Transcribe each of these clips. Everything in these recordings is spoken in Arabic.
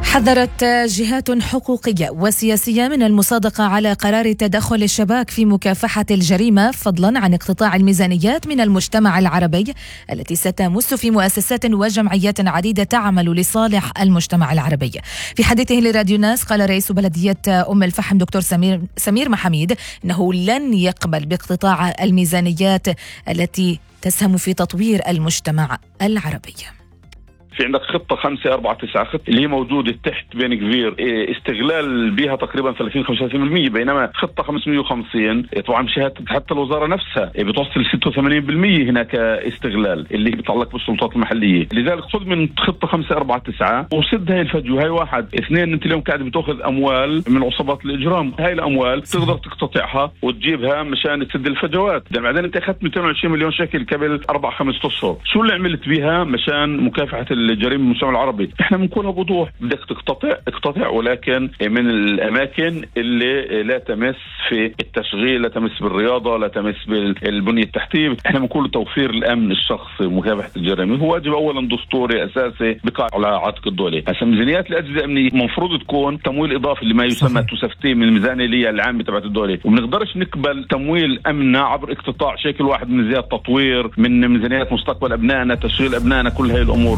حذرت جهات حقوقية وسياسية من المصادقة على قرار تدخل الشباك في مكافحة الجريمة، فضلا عن اقتطاع الميزانيات من المجتمع العربي التي ستمس في مؤسسات وجمعيات عديدة تعمل لصالح المجتمع العربي. في حديثه لراديو ناس قال رئيس بلدية أم الفحم دكتور سمير محميد إنه لن يقبل باقتطاع الميزانيات التي تسهم في تطوير المجتمع العربي. في عندك خطة 5-4-9 خطة اللي هي موجودة تحت بين كبير استغلال بها تقريبا 30-35%، بينما خطة 550 طبعا بشهادة حتى الوزارة نفسها بتوصل 86% هناك استغلال اللي بيتعلق بالسلطات المحلية. لذلك خذ من خطة 5-4-9 وسد هاي الفجوة. هاي 1 2 انت اليوم قاعد بتاخذ اموال من عصابات الاجرام، هاي الاموال تقدر تقتطعها وتجيبها مشان تسد الفجوات. بعدين انت اخذت 220 مليون شекل قبل 4-5 اشهر، شو اللي عملت بها مشان مكافحة الجريمة المجتمع العربي؟ احنا بنقولها بوضوح، بدك اقتطع ولكن من الاماكن اللي لا تمس في التشغيل، لا تمس بالرياضة، لا تمس بالبنية التحتية. احنا بنقول توفير الامن الشخصي ومكافحة الجريمة هو واجب اولا دستوري اساسي بقى على عاتق الدولة. هسه ميزانيات الاجهزة الامنية مفروض تكون تمويل اضافي اللي ما يسمى تسفتين من الميزانية العامة تبعت الدولة، وبنقدرش نقبل تمويل امننا عبر اقتطاع شكل واحد من زيادة تطوير من ميزانيات مستقبل ابنائنا، تشغيل ابنائنا، كل هاي الامور.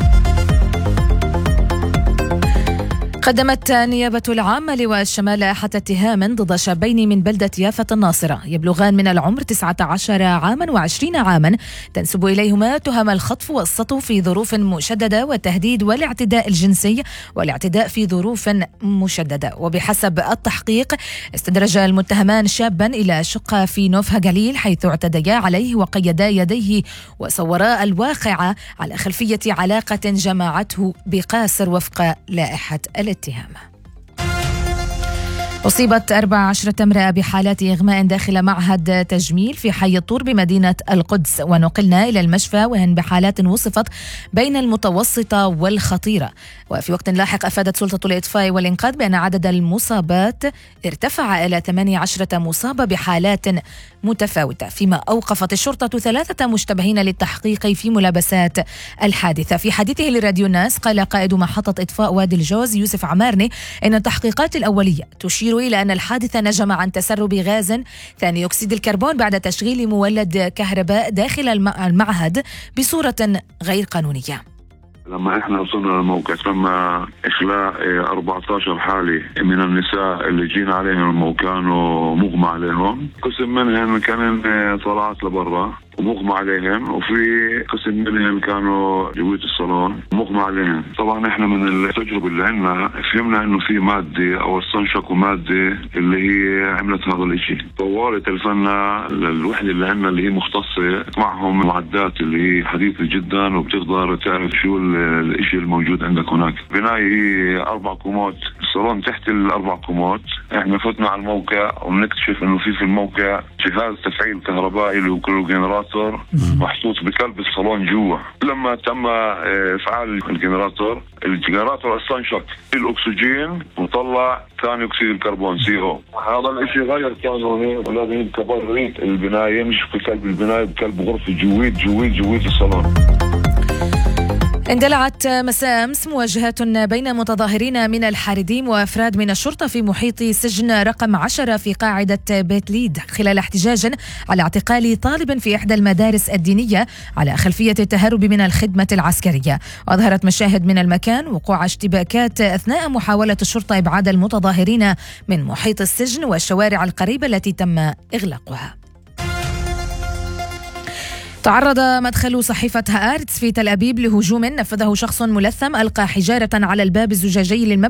قدمت النيابة العامة لواء الشمال لائحة اتهام ضد شابين من بلدة يافا الناصرة يبلغان من العمر 19 عاما و20 عاما، تنسب إليهما تهم الخطف والسطو في ظروف مشددة والتهديد والاعتداء الجنسي والاعتداء في ظروف مشددة. وبحسب التحقيق استدرج المتهمان شابا إلى شقة في نوفها جليل حيث اعتديا عليه وقيدا يديه وصورا الواقعة على خلفية علاقة جمعته بقاسر وفق لائحة الاتهام. أصيبت 14 امرأة بحالات إغماء داخل معهد تجميل في حي الطور بمدينة القدس، ونقلنا إلى المشفى وهن بحالات وصفت بين المتوسطة والخطيرة. وفي وقت لاحق أفادت سلطة الإطفاء والإنقاذ بأن عدد المصابات ارتفع إلى 18 مصابة بحالات متفاوتة، فيما أوقفت الشرطة 3 مشتبهين للتحقيق في ملابسات الحادثة. في حديثه لراديو الناس قال قائد محطة إطفاء وادي الجوز يوسف عمارني إن التحقيقات الأولية تشير إلى أن الحادثة نجم عن تسرب غاز ثاني أكسيد الكربون بعد تشغيل مولد كهرباء داخل المعهد بصورة غير قانونية. لما احنا وصلنا للموقع تم اخلاء 14 حالة من النساء اللي جينا عليهم الموقع كانوا مغمى عليهم، قسم منهم كان طلعت لبرا ومغمى عليهم، وفي قسم منهم كانوا جوية الصالون مغمى عليهم. طبعا احنا من التجربة اللي عندنا فهمنا انه في مادة او استنشقوا مادة اللي هي عملت هذا الاشي. طوالي تلفنا للوحدة اللي عندنا اللي هي مختصة معهم معدات اللي هي حديثة جدا وبتقدر تعرف شو الاشي الموجود عندك هناك. بناية هي 4 كومات، الصالون تحت ال4 كومات. احنا فتنا على الموقع وبنكتشف انه في الموقع جهاز تفعيل كهربائي اللي هو جنراتور محطوط بقلب الصالون جوا. لما تم افعال الجنراتور استنشق الاكسجين وطلع ثاني اكسيد الكربون CO. هذا الاشي غير قانوني ولازم يتبرد البناية مش في قلب البناية، بقلب غرفة جويد الصالون. اندلعت مساء أمس مواجهات بين متظاهرين من الحارثين وأفراد من الشرطة في محيط سجن رقم 10 في قاعدة بيت ليد خلال احتجاج على اعتقال طالب في إحدى المدارس الدينية على خلفية التهرب من الخدمة العسكرية. وأظهرت مشاهد من المكان وقوع اشتباكات أثناء محاولة الشرطة إبعاد المتظاهرين من محيط السجن والشوارع القريبة التي تم إغلاقها. تعرض مدخل صحيفة هآرتس في تل أبيب لهجوم نفذه شخص ملثم ألقى حجارة على الباب الزجاجي للمبنى